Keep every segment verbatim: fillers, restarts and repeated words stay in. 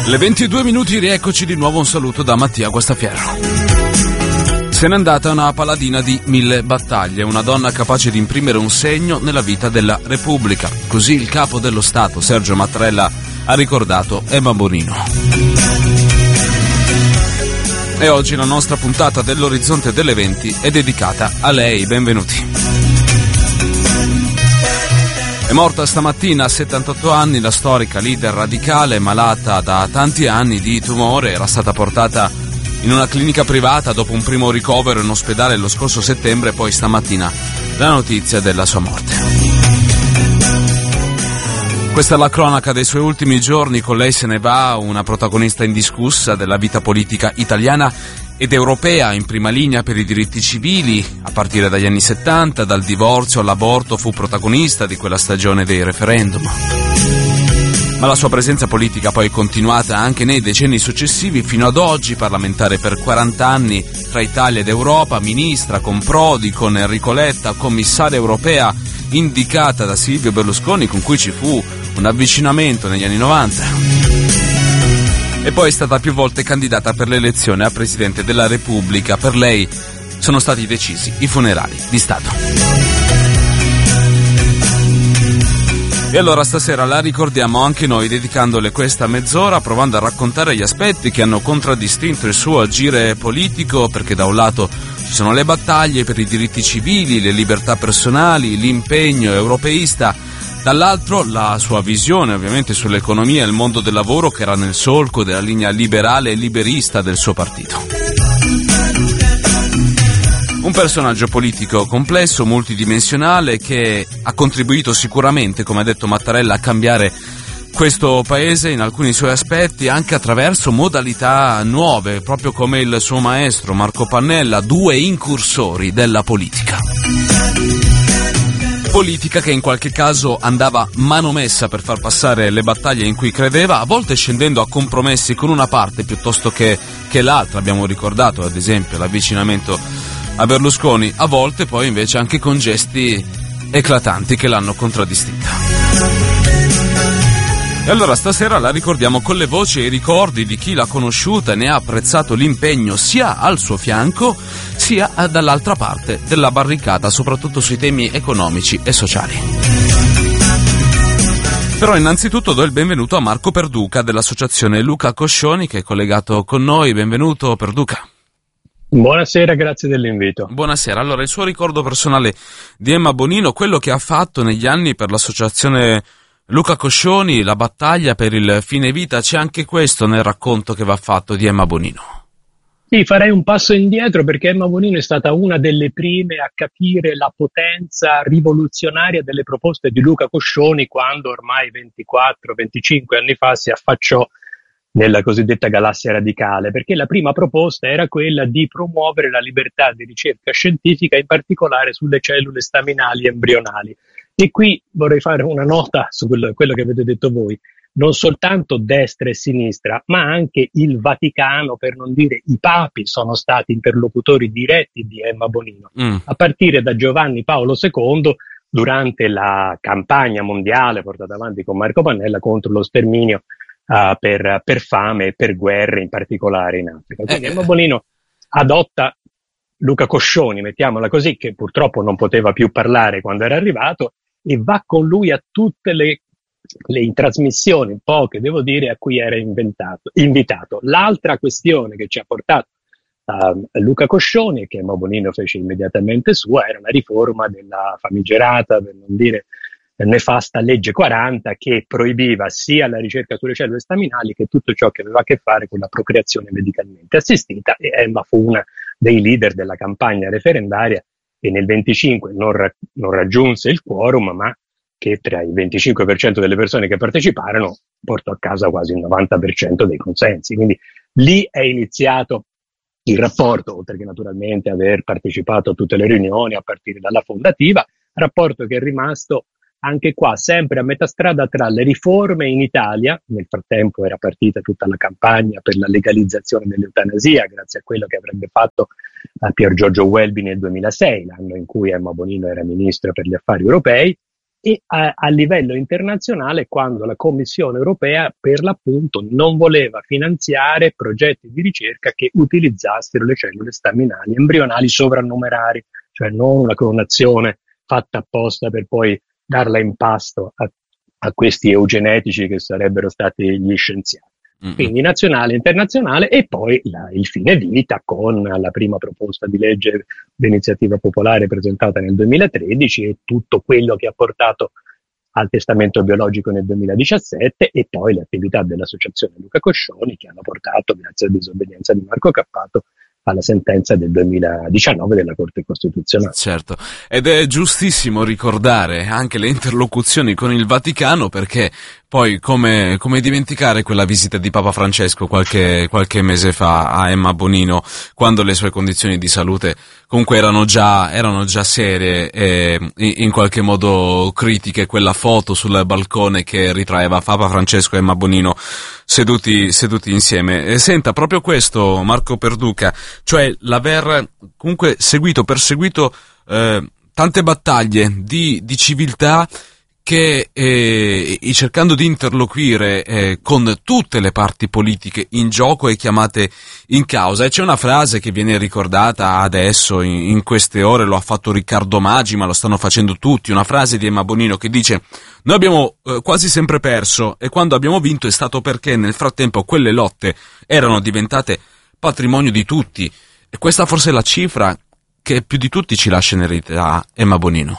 Le ventidue minuti, rieccoci di nuovo, un saluto da Mattia Guastaferro. Se n'è andata una paladina di mille battaglie, una donna capace di imprimere un segno nella vita della Repubblica. Così il capo dello Stato, Sergio Mattarella, ha ricordato Emma Bonino. E oggi la nostra puntata dell'Orizzonte delle venti è dedicata a lei. Benvenuti. È morta stamattina a settantotto anni la storica leader radicale, malata da tanti anni di tumore. Era stata portata in una clinica privata dopo un primo ricovero in ospedale lo scorso settembre, poi stamattina la notizia della sua morte. Questa è la cronaca dei suoi ultimi giorni. Con lei se ne va una protagonista indiscussa della vita politica italiana ed europea, in prima linea per i diritti civili. A partire dagli anni settanta, dal divorzio all'aborto, fu protagonista di quella stagione dei referendum. Ma la sua presenza politica poi è continuata anche nei decenni successivi, fino ad oggi, parlamentare per quaranta anni tra Italia ed Europa, ministra con Prodi, con Enrico Letta, commissaria europea indicata da Silvio Berlusconi, con cui ci fu un avvicinamento negli anni novanta. E poi è stata più volte candidata per l'elezione a Presidente della Repubblica. Per lei sono stati decisi i funerali di Stato. E allora stasera la ricordiamo anche noi, dedicandole questa mezz'ora, provando a raccontare gli aspetti che hanno contraddistinto il suo agire politico, perché da un lato ci sono le battaglie per i diritti civili, le libertà personali, l'impegno europeista, dall'altro la sua visione ovviamente sull'economia e il mondo del lavoro, che era nel solco della linea liberale e liberista del suo partito. Un personaggio politico complesso, multidimensionale, che ha contribuito sicuramente, come ha detto Mattarella, a cambiare questo paese in alcuni suoi aspetti, anche attraverso modalità nuove, proprio come il suo maestro Marco Pannella, due incursori della politica. Politica che in qualche caso andava manomessa per far passare le battaglie in cui credeva, a volte scendendo a compromessi con una parte piuttosto che, che l'altra. Abbiamo ricordato ad esempio l'avvicinamento a Berlusconi, a volte poi invece anche con gesti eclatanti che l'hanno contraddistinta. E allora stasera la ricordiamo con le voci e i ricordi di chi l'ha conosciuta e ne ha apprezzato l'impegno sia al suo fianco sia dall'altra parte della barricata, soprattutto sui temi economici e sociali. Però innanzitutto do il benvenuto a Marco Perduca dell'associazione Luca Coscioni, che è collegato con noi. Benvenuto Perduca. Buonasera, grazie dell'invito. Buonasera. Allora, il suo ricordo personale di Emma Bonino, quello che ha fatto negli anni per l'associazione Luca Coscioni, la battaglia per il fine vita, c'è anche questo nel racconto che va fatto di Emma Bonino? Sì, farei un passo indietro, perché Emma Bonino è stata una delle prime a capire la potenza rivoluzionaria delle proposte di Luca Coscioni quando ormai ventiquattro venticinque anni fa si affacciò nella cosiddetta galassia radicale, perché la prima proposta era quella di promuovere la libertà di ricerca scientifica, in particolare sulle cellule staminali embrionali. E qui vorrei fare una nota su quello, quello che avete detto voi. Non soltanto destra e sinistra, ma anche il Vaticano, per non dire i papi, sono stati interlocutori diretti di Emma Bonino, mm. a partire da Giovanni Paolo secondo durante la campagna mondiale portata avanti con Marco Pannella contro lo sterminio Uh, per, per fame e per guerre, in particolare in Africa. Quindi eh, Emma Bonino adotta Luca Coscioni, mettiamola così, che purtroppo non poteva più parlare quando era arrivato, e va con lui a tutte le, le trasmissioni, poche devo dire, a cui era inventato, invitato. L'altra questione che ci ha portato uh, Luca Coscioni, e che Emma Bonino fece immediatamente sua, era una riforma della famigerata, per non dire nefasta legge quaranta, che proibiva sia la ricerca sulle cellule staminali che tutto ciò che aveva a che fare con la procreazione medicalmente assistita. E Emma fu una dei leader della campagna referendaria, e nel venticinque non, ra- non raggiunse il quorum, ma che tra il venticinque per cento delle persone che parteciparono portò a casa quasi il novanta per cento dei consensi. Quindi lì è iniziato il rapporto, oltre che naturalmente aver partecipato a tutte le riunioni a partire dalla fondativa, rapporto che è rimasto anche qua sempre a metà strada tra le riforme in Italia. Nel frattempo era partita tutta la campagna per la legalizzazione dell'eutanasia, grazie a quello che avrebbe fatto a Pier Giorgio Welby nel duemilasei, l'anno in cui Emma Bonino era ministro per gli affari europei, e a, a livello internazionale quando la Commissione europea per l'appunto non voleva finanziare progetti di ricerca che utilizzassero le cellule staminali embrionali sovrannumerari, cioè non una clonazione fatta apposta per poi darla in pasto a, a questi eugenetici che sarebbero stati gli scienziati. Mm-hmm. Quindi nazionale e internazionale, e poi la, il fine vita con la prima proposta di legge d'iniziativa popolare presentata nel duemilatredici e tutto quello che ha portato al testamento biologico nel duemiladiciassette, e poi le attività dell'associazione Luca Coscioni che hanno portato, grazie alla disobbedienza di Marco Cappato, alla sentenza del duemiladiciannove della Corte Costituzionale. Certo, ed è giustissimo ricordare anche le interlocuzioni con il Vaticano, perché poi come, come dimenticare quella visita di Papa Francesco qualche, qualche mese fa a Emma Bonino, quando le sue condizioni di salute comunque erano già, erano già serie e in, in qualche modo critiche. Quella foto sul balcone che ritraeva Papa Francesco e Emma Bonino seduti, seduti insieme. E senta, proprio questo, Marco Perduca, cioè l'aver comunque seguito, perseguito eh, tante battaglie di, di civiltà, che eh, cercando di interloquire eh, con tutte le parti politiche in gioco e chiamate in causa. E c'è una frase che viene ricordata adesso, in, in queste ore, lo ha fatto Riccardo Maggi, ma lo stanno facendo tutti, una frase di Emma Bonino che dice: noi abbiamo eh, quasi sempre perso, e quando abbiamo vinto è stato perché nel frattempo quelle lotte erano diventate patrimonio di tutti. E questa forse è la cifra che più di tutti ci lascia in eredità Emma Bonino.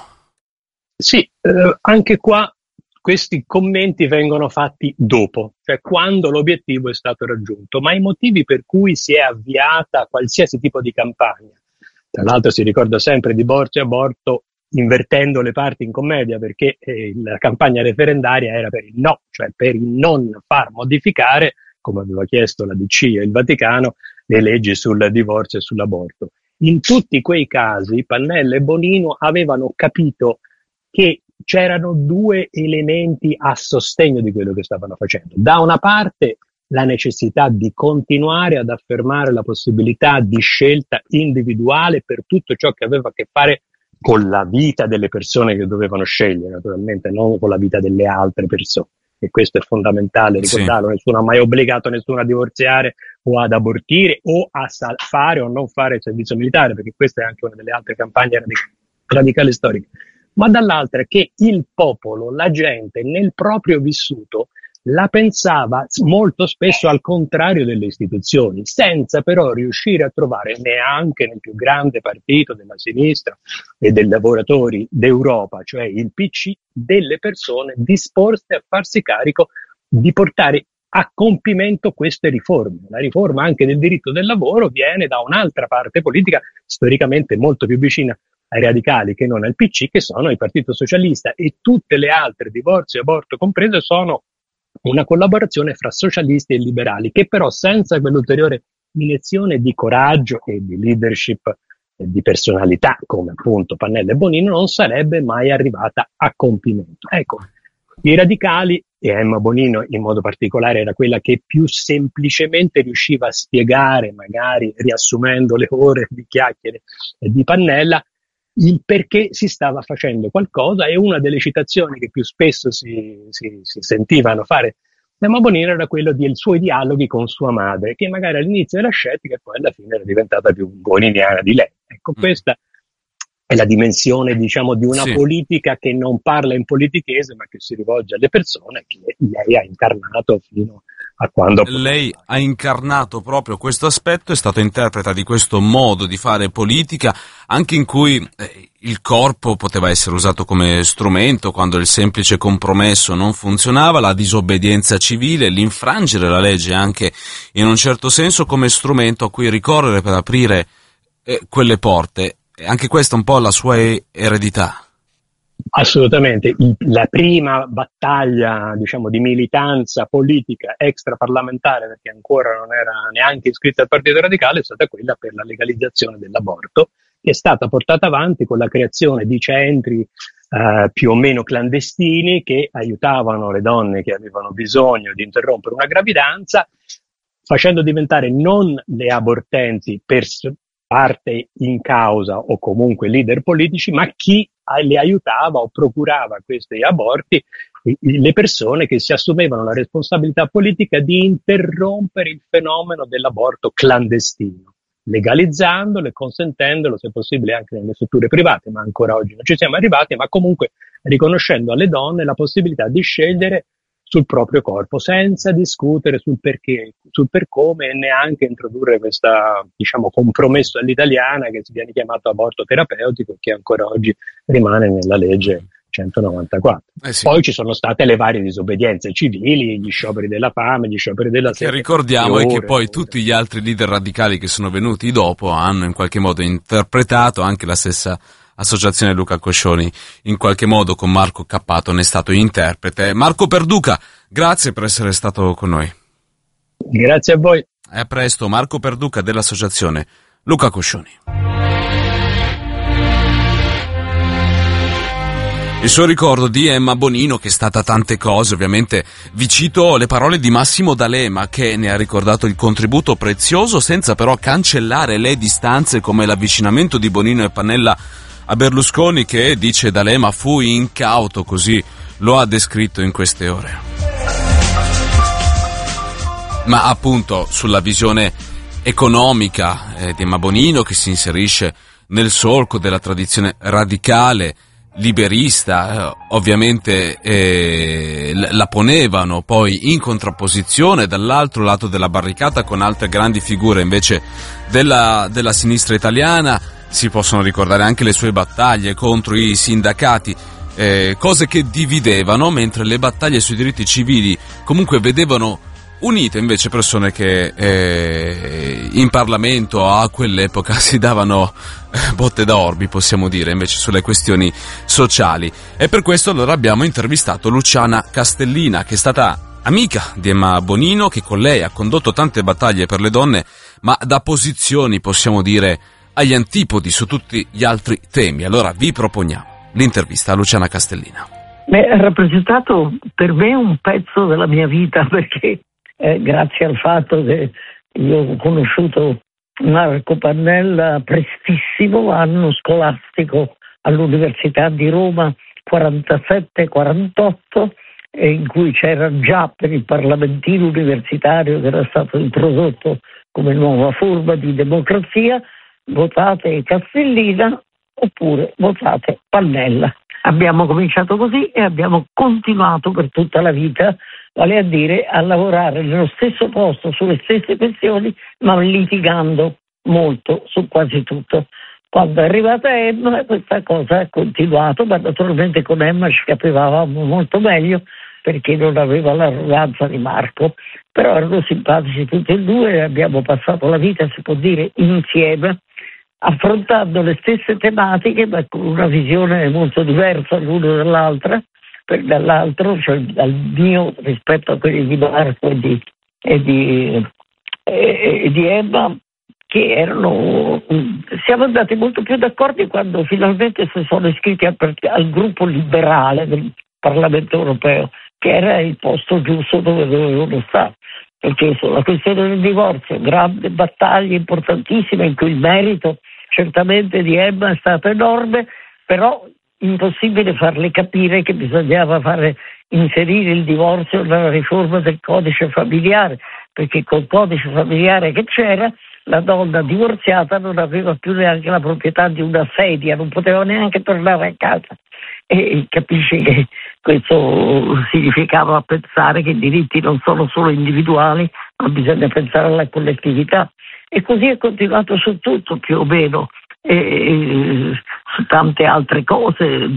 Sì, eh, anche qua questi commenti vengono fatti dopo, cioè quando l'obiettivo è stato raggiunto, ma i motivi per cui si è avviata qualsiasi tipo di campagna, tra l'altro si ricorda sempre divorzio e aborto invertendo le parti in commedia, perché eh, la campagna referendaria era per il no, cioè per il non far modificare, come aveva chiesto la D C e il Vaticano, le leggi sul divorzio e sull'aborto. In tutti quei casi Pannella e Bonino avevano capito che c'erano due elementi a sostegno di quello che stavano facendo. Da una parte la necessità di continuare ad affermare la possibilità di scelta individuale per tutto ciò che aveva a che fare con la vita delle persone che dovevano scegliere, naturalmente non con la vita delle altre persone. E questo è fondamentale ricordarlo, sì. Nessuno ha mai obbligato nessuno a divorziare o ad abortire o a sal- fare o non fare il servizio militare, perché questa è anche una delle altre campagne radic- radicali storiche. Ma dall'altra che il popolo, la gente, nel proprio vissuto la pensava molto spesso al contrario delle istituzioni, senza però riuscire a trovare neanche nel più grande partito della sinistra e dei lavoratori d'Europa, cioè il P C, delle persone disposte a farsi carico di portare a compimento queste riforme. La riforma anche del diritto del lavoro viene da un'altra parte politica storicamente molto più vicina ai radicali che non al P C, che sono il Partito Socialista, e tutte le altre, divorzio e aborto comprese, sono una collaborazione fra socialisti e liberali, che però senza quell'ulteriore iniezione di coraggio e di leadership e di personalità come appunto Pannella e Bonino non sarebbe mai arrivata a compimento. Ecco, i radicali, e Emma Bonino in modo particolare era quella che più semplicemente riusciva a spiegare, magari riassumendo le ore di chiacchiere di Pannella, il perché si stava facendo qualcosa, e una delle citazioni che più spesso si, si, si sentivano fare da Emma Bonino era quello dei suoi dialoghi con sua madre, che magari all'inizio era scettica e poi alla fine era diventata più boniniana di lei. Ecco, mm. questa è la dimensione, diciamo, di una sì. politica che non parla in politichese, ma che si rivolge alle persone, che lei ha incarnato fino a quando... Lei ha incarnato proprio questo aspetto, è stato interprete di questo modo di fare politica, anche in cui eh, il corpo poteva essere usato come strumento quando il semplice compromesso non funzionava, la disobbedienza civile, l'infrangere la legge anche in un certo senso come strumento a cui ricorrere per aprire eh, quelle porte. Anche questa è un po' la sua eredità. Assolutamente. La prima battaglia, diciamo, di militanza politica extraparlamentare, perché ancora non era neanche iscritta al Partito Radicale, è stata quella per la legalizzazione dell'aborto, che è stata portata avanti con la creazione di centri eh, più o meno clandestini che aiutavano le donne che avevano bisogno di interrompere una gravidanza, facendo diventare non le abortenti pers- parte in causa o comunque leader politici, ma chi le aiutava o procurava questi aborti, le persone che si assumevano la responsabilità politica di interrompere il fenomeno dell'aborto clandestino, legalizzandolo e consentendolo, se possibile, anche nelle strutture private, ma ancora oggi non ci siamo arrivati, ma comunque riconoscendo alle donne la possibilità di scegliere sul proprio corpo, senza discutere sul perché, sul per come, e neanche introdurre questa, diciamo, compromesso all'italiana che si viene chiamato aborto terapeutico, che ancora oggi rimane nella legge centonovantaquattro. Eh sì. Poi ci sono state le varie disobbedienze civili, gli scioperi della fame, gli scioperi della sete. Che ricordiamo è che poi tutti gli altri leader radicali che sono venuti dopo hanno in qualche modo interpretato, anche la stessa Associazione Luca Coscioni in qualche modo con Marco Cappato ne è stato interprete. Marco Perduca, grazie per essere stato con noi. Grazie a voi. E a presto, Marco Perduca dell'Associazione Luca Coscioni. Il suo ricordo di Emma Bonino, che è stata tante cose, ovviamente vi cito le parole di Massimo D'Alema, che ne ha ricordato il contributo prezioso senza però cancellare le distanze come l'avvicinamento di Bonino e Pannella a Berlusconi, che, dice D'Alema, fu incauto, così lo ha descritto in queste ore. Ma appunto sulla visione economica eh, di Emma Bonino, che si inserisce nel solco della tradizione radicale liberista, eh, ovviamente eh, la ponevano poi in contrapposizione dall'altro lato della barricata con altre grandi figure invece della, della sinistra italiana. Si possono ricordare anche le sue battaglie contro i sindacati, eh, cose che dividevano, mentre le battaglie sui diritti civili comunque vedevano unite invece persone che eh, in Parlamento a quell'epoca si davano botte da orbi, possiamo dire, invece sulle questioni sociali. E per questo allora abbiamo intervistato Luciana Castellina, che è stata amica di Emma Bonino, che con lei ha condotto tante battaglie per le donne, ma da posizioni, possiamo dire, agli antipodi su tutti gli altri temi. Allora vi proponiamo l'intervista a Luciana Castellina. Beh, ha rappresentato per me un pezzo della mia vita, perché eh, grazie al fatto che io ho conosciuto Marco Pannella prestissimo, anno scolastico all'Università di Roma quarantasette quarantotto, in cui c'era già per il parlamentino universitario, che era stato introdotto come nuova forma di democrazia, votate Castellina oppure votate Pannella. Abbiamo cominciato così e abbiamo continuato per tutta la vita, vale a dire a lavorare nello stesso posto, sulle stesse questioni, ma litigando molto su quasi tutto. Quando è arrivata Emma questa cosa ha continuato, ma naturalmente con Emma ci capivamo molto meglio perché non aveva l'arroganza di Marco, però erano simpatici tutti e due e abbiamo passato la vita, si può dire, insieme, affrontando le stesse tematiche ma con una visione molto diversa l'uno dall'altra, per dall'altro, cioè dal mio rispetto a quelli di Marco e di, e di, e, e di Emma, che erano, siamo andati molto più d'accordo quando finalmente si sono iscritti al, al gruppo liberale del Parlamento europeo, che era il posto giusto dove dovevano stare, perché sulla questione del divorzio, grande battaglia importantissima in cui il merito certamente di Emma è stato enorme, però impossibile farle capire che bisognava fare inserire il divorzio nella riforma del codice familiare, perché col codice familiare che c'era la donna divorziata non aveva più neanche la proprietà di una sedia, non poteva neanche tornare a casa. E capisci che questo significava pensare che i diritti non sono solo individuali, ma bisogna pensare alla collettività. E così è continuato su tutto più o meno, e su tante altre cose.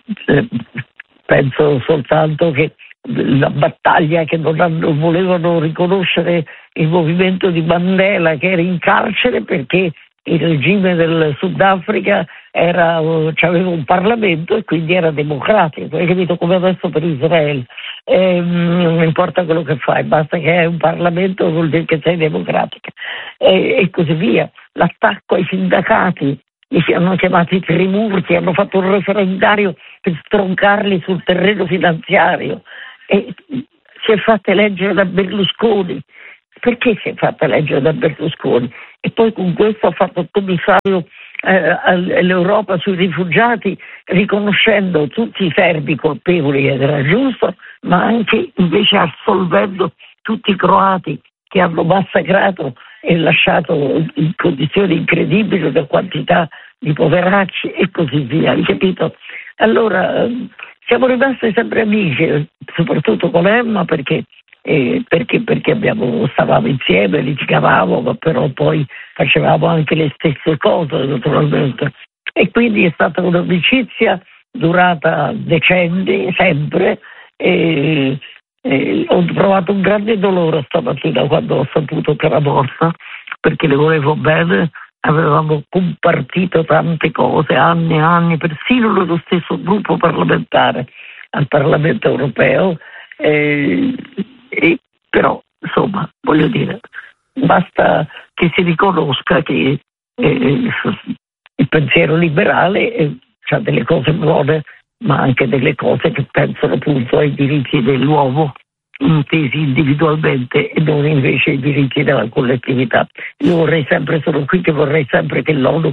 Penso soltanto che la battaglia che non, hanno, volevano riconoscere il movimento di Mandela, che era in carcere perché il regime del Sudafrica era, aveva un Parlamento e quindi era democratico, hai capito, come adesso per Israele. E, non importa quello che fai, basta che hai un Parlamento, vuol dire che sei democratica, e, e così via. L'attacco ai sindacati, li hanno chiamati trimurti, hanno fatto un referendario per stroncarli sul terreno finanziario e si è fatta eleggere da Berlusconi. Perché si è fatta eleggere da Berlusconi? e poi con questo ha fatto il commissario eh, all'Europa sui rifugiati, riconoscendo tutti i serbi colpevoli, ed era giusto, ma anche invece assolvendo tutti i croati che hanno massacrato e lasciato in condizioni incredibili una quantità di poveracci e così via, hai capito? Allora siamo rimasti sempre amici, soprattutto con Emma, perché Eh, perché, perché abbiamo, stavamo insieme, litigavamo, ma però poi facevamo anche le stesse cose naturalmente, e quindi è stata un'amicizia durata decenni, sempre, e, e ho provato un grande dolore stamattina quando ho saputo che era morta, perché le volevo bene, avevamo compartito tante cose, anni e anni, persino nello stesso gruppo parlamentare al Parlamento europeo. Eh, E però, insomma, voglio dire, basta che si riconosca che eh, il pensiero liberale eh, ha delle cose buone, ma anche delle cose che pensano appunto ai diritti dell'uomo intesi individualmente e non invece ai diritti della collettività. Io vorrei sempre, sono qui che vorrei sempre che l'ONU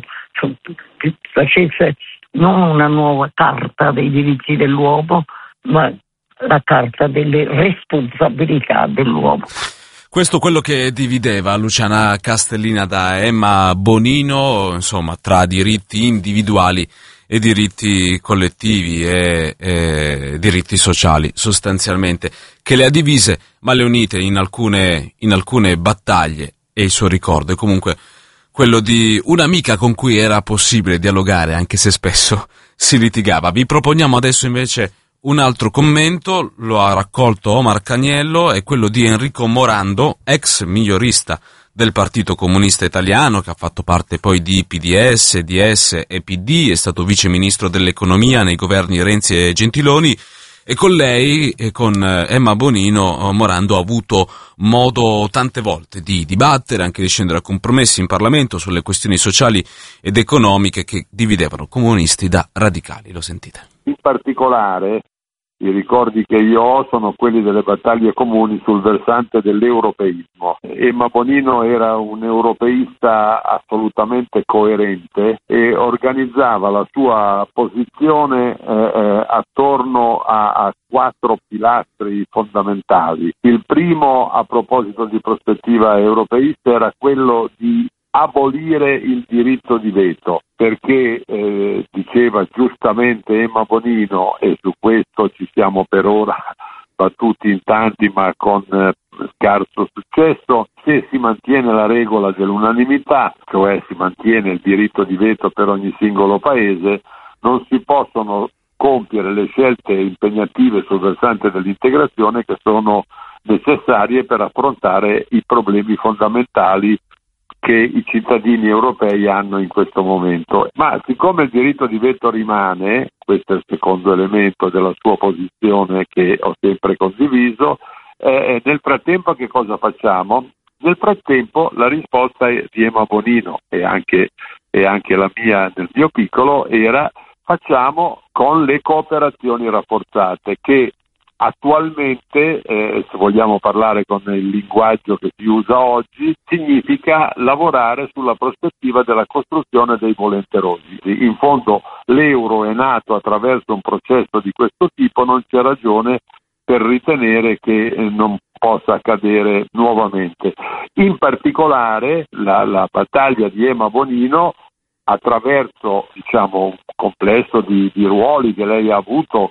facesse non una nuova carta dei diritti dell'uomo, ma la carta delle responsabilità dell'uomo. Questo è quello che divideva Luciana Castellina da Emma Bonino, insomma, tra diritti individuali e diritti collettivi e, e diritti sociali, sostanzialmente, che le ha divise ma le unite in alcune, in alcune battaglie, e il suo ricordo è comunque quello di un'amica con cui era possibile dialogare, anche se spesso si litigava. Vi proponiamo adesso invece un altro commento, lo ha raccolto Omar Caniello, è quello di Enrico Morando, ex migliorista del Partito Comunista Italiano, che ha fatto parte poi di P D S, D S e P D, è stato vice ministro dell'economia nei governi Renzi e Gentiloni, e con lei e con Emma Bonino Morando ha avuto modo tante volte di dibattere, anche di scendere a compromessi in Parlamento sulle questioni sociali ed economiche che dividevano comunisti da radicali. Lo sentite. In particolare i ricordi che io ho sono quelli delle battaglie comuni sul versante dell'europeismo. Emma Bonino era un europeista assolutamente coerente e organizzava la sua posizione eh, eh, attorno a, a quattro pilastri fondamentali. Il primo, a proposito di prospettiva europeista, era quello di abolire il diritto di veto, perché eh, diceva giustamente Emma Bonino, e su questo ci siamo per ora battuti in tanti ma con eh, scarso successo, se si mantiene la regola dell'unanimità, cioè si mantiene il diritto di veto per ogni singolo paese, non si possono compiere le scelte impegnative sul versante dell'integrazione che sono necessarie per affrontare i problemi fondamentali che i cittadini europei hanno in questo momento. Ma siccome il diritto di veto rimane, questo è il secondo elemento della sua posizione che ho sempre condiviso, eh, nel frattempo che cosa facciamo? Nel frattempo la risposta di Emma Bonino e anche, e anche la mia nel mio piccolo era: facciamo con le cooperazioni rafforzate, che attualmente, eh, se vogliamo parlare con il linguaggio che si usa oggi, significa lavorare sulla prospettiva della costruzione dei volenterosi. In fondo l'euro è nato attraverso un processo di questo tipo, non c'è ragione per ritenere che eh, non possa accadere nuovamente. In particolare la, la battaglia di Emma Bonino, attraverso diciamo un complesso di, di ruoli che lei ha avuto,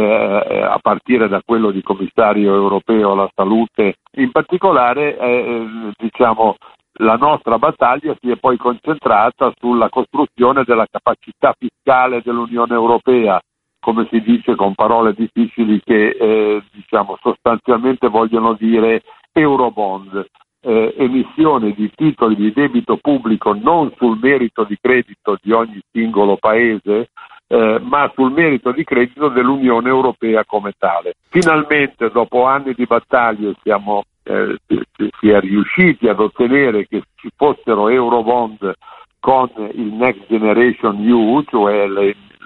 Eh, a partire da quello di commissario europeo alla salute, in particolare eh, diciamo la nostra battaglia si è poi concentrata sulla costruzione della capacità fiscale dell'Unione Europea, come si dice con parole difficili che eh, diciamo sostanzialmente vogliono dire Eurobond, eh, emissione di titoli di debito pubblico non sul merito di credito di ogni singolo paese, Eh, ma sul merito di credito dell'Unione Europea come tale. Finalmente, dopo anni di battaglie, siamo, eh, si, si è riusciti ad ottenere che ci fossero Eurobond con il Next Generation E U, cioè le,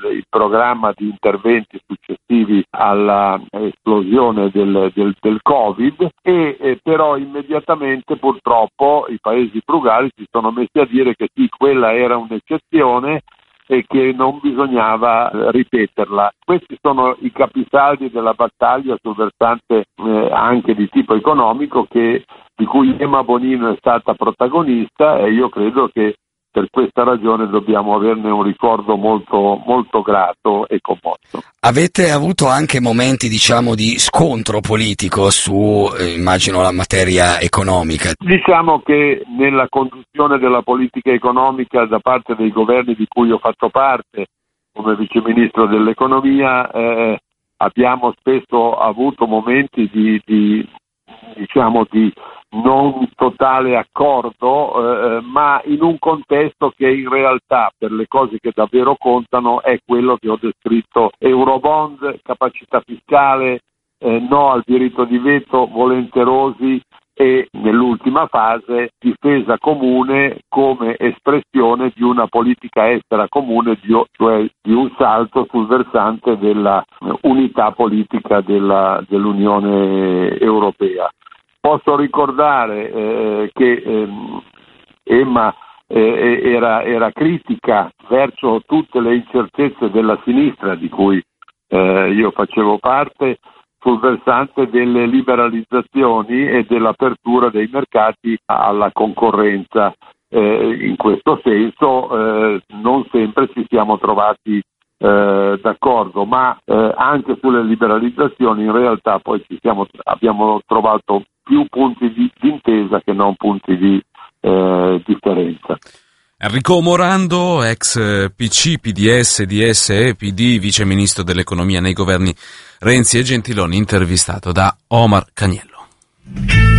il programma di interventi successivi alla esplosione del, del, del Covid e eh, però immediatamente purtroppo i paesi frugali si sono messi a dire che sì, quella era un'eccezione e che non bisognava eh, ripeterla. Questi sono i capisaldi della battaglia sul versante eh, anche di tipo economico che, di cui Emma Bonino è stata protagonista, e io credo che per questa ragione dobbiamo averne un ricordo molto, molto grato e commosso. Avete avuto anche momenti, diciamo, di scontro politico su, eh, immagino, la materia economica? Diciamo che nella conduzione della politica economica da parte dei governi di cui ho fatto parte come Vice Ministro dell'Economia eh, abbiamo spesso avuto momenti di, di diciamo di non totale accordo, eh, ma in un contesto che in realtà per le cose che davvero contano è quello che ho descritto: Eurobond, capacità fiscale, eh, no al diritto di veto, volenterosi e nell'ultima fase difesa comune come espressione di una politica estera comune, di, cioè di un salto sul versante della unità politica della, dell'Unione Europea. Posso ricordare eh, che ehm, Emma eh, era, era critica verso tutte le incertezze della sinistra di cui eh, io facevo parte sul versante delle liberalizzazioni e dell'apertura dei mercati alla concorrenza. Eh, in questo senso eh, non sempre ci siamo trovati Eh, d'accordo, ma eh, anche sulle liberalizzazioni in realtà poi ci siamo, abbiamo trovato più punti di intesa che non punti di eh, differenza. Enrico Morando, ex P C, P D S, D S e P D, vice ministro dell'economia nei governi Renzi e Gentiloni, intervistato da Omar Cagniello.